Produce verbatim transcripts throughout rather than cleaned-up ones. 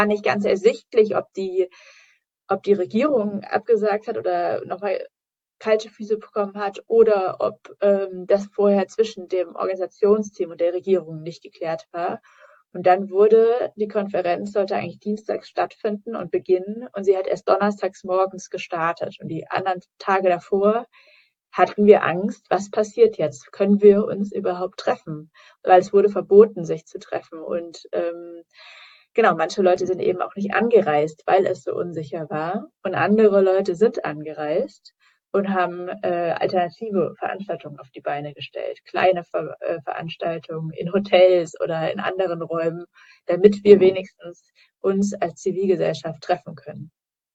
nicht ganz ersichtlich, ob die, ob die Regierung abgesagt hat oder nochmal kalte Füße bekommen hat oder ob ähm, das vorher zwischen dem Organisationsteam und der Regierung nicht geklärt war. Und dann wurde die Konferenz, sollte eigentlich dienstags stattfinden und beginnen und sie hat erst donnerstags morgens gestartet. Und die anderen Tage davor hatten wir Angst, was passiert jetzt? Können wir uns überhaupt treffen? Weil es wurde verboten, sich zu treffen. Und ähm, genau, manche Leute sind eben auch nicht angereist, weil es so unsicher war. Und andere Leute sind angereist und haben äh, alternative Veranstaltungen auf die Beine gestellt. Kleine Ver äh, Veranstaltungen in Hotels oder in anderen Räumen, damit wir wenigstens uns als Zivilgesellschaft treffen können.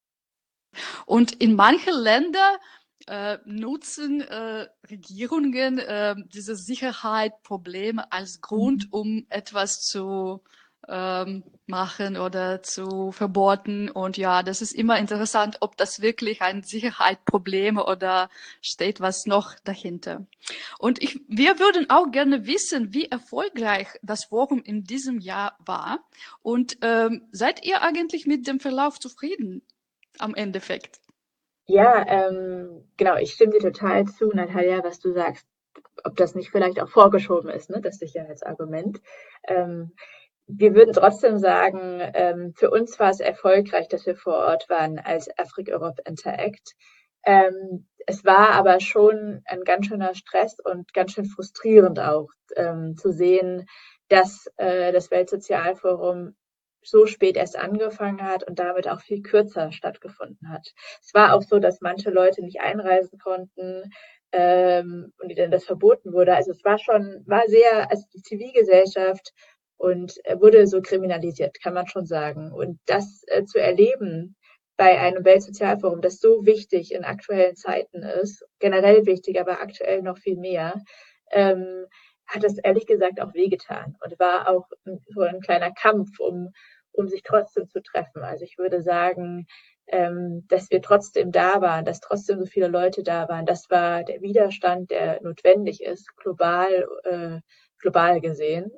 Und in manchen Ländern äh, nutzen äh, Regierungen äh, diese Sicherheitsprobleme als Grund, um etwas zu ähm, machen oder zu verboten. Und ja, das ist immer interessant, ob das wirklich ein Sicherheitsproblem oder steht was noch dahinter. Und ich, wir würden auch gerne wissen, wie erfolgreich das Forum in diesem Jahr war. Und ähm, seid ihr eigentlich mit dem Verlauf zufrieden am Endeffekt? Ja, ähm, genau, ich stimme dir total zu, Natalia, was du sagst, ob das nicht vielleicht auch vorgeschoben ist, ne, das Sicherheitsargument. Ähm, wir würden trotzdem sagen, ähm, für uns war es erfolgreich, dass wir vor Ort waren als Afrique-Europe Interact. Ähm, es war aber schon ein ganz schöner Stress und ganz schön frustrierend auch ähm, zu sehen, dass äh, das Weltsozialforum so spät erst angefangen hat und damit auch viel kürzer stattgefunden hat. Es war auch so, dass manche Leute nicht einreisen konnten ähm, und denen das verboten wurde. Also es war schon, war sehr, also die Zivilgesellschaft und wurde so kriminalisiert, kann man schon sagen. Und das äh, zu erleben bei einem Weltsozialforum, das so wichtig in aktuellen Zeiten ist, generell wichtig, aber aktuell noch viel mehr, ähm, hat es ehrlich gesagt auch wehgetan und war auch so ein kleiner Kampf, um, um sich trotzdem zu treffen. Also ich würde sagen, ähm, dass wir trotzdem da waren, dass trotzdem so viele Leute da waren. Das war der Widerstand, der notwendig ist, global, äh, global gesehen.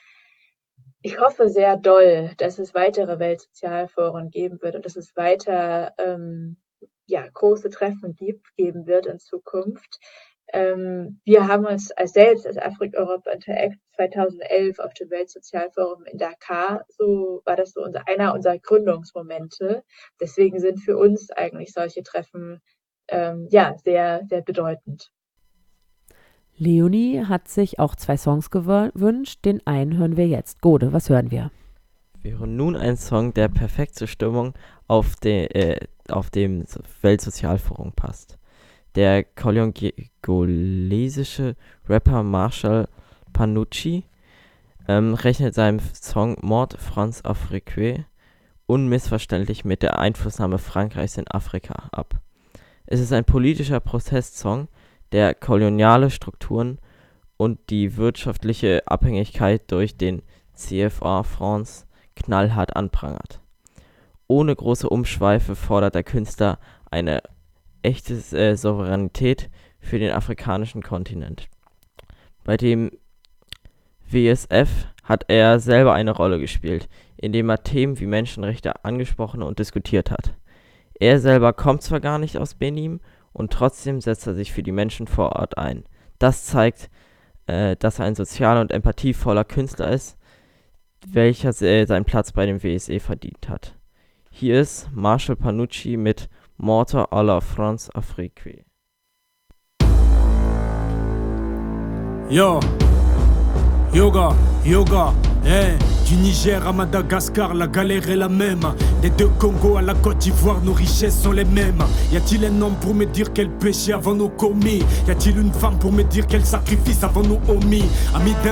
Ich hoffe sehr doll, dass es weitere Weltsozialforen geben wird und dass es weiter ähm, ja, große Treffen gibt, geben wird in Zukunft. Ähm, wir haben uns als selbst als Afrique-Europe Interact zweitausendelf auf dem Weltsozialforum in Dakar, so war das so unser, einer unserer Gründungsmomente. Deswegen sind für uns eigentlich solche Treffen ähm, ja, sehr, sehr bedeutend. Leonie hat sich auch zwei Songs gewünscht. Den einen hören wir jetzt. Gode, was hören wir? Wir hören nun einen Song, der perfekt zur Stimmung auf, de, äh, auf dem Weltsozialforum passt. Der kongolesische Rapper Marshall Panucci ähm, rechnet seinem Song Mord France Afrique unmissverständlich mit der Einflussnahme Frankreichs in Afrika ab. Es ist ein politischer Protestsong, der koloniale Strukturen und die wirtschaftliche Abhängigkeit durch den C F A France knallhart anprangert. Ohne große Umschweife fordert der Künstler eine echte äh, Souveränität für den afrikanischen Kontinent. Bei dem W S F hat er selber eine Rolle gespielt, indem er Themen wie Menschenrechte angesprochen und diskutiert hat. Er selber kommt zwar gar nicht aus Benin, und trotzdem setzt er sich für die Menschen vor Ort ein. Das zeigt, äh, dass er ein sozialer und empathievoller Künstler ist, welcher äh, seinen Platz bei dem W S E verdient hat. Hier ist Marshall Panucci mit Morta alla France Afrique. Yo, yoga, yoga, hey. Du Niger à Madagascar, la galère est la même. Des deux Congo à la Côte d'Ivoire, nos richesses sont les mêmes. Y a-t-il un homme pour me dire quel péché avons-nous commis? Y a-t-il une femme pour me dire quel sacrifice avons-nous omis? Amis d'un